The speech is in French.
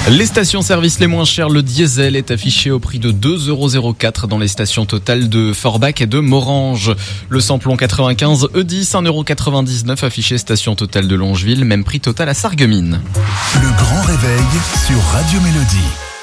Les stations-service les moins chères, le diesel est affiché au prix de 2,04 € dans les stations Total de Forbach et de Morhange. Le samplon 95 E10, 1,99 € affiché station Total de Longeville, même prix total à Sarreguemines. Le grand réveil sur Radio Mélodie.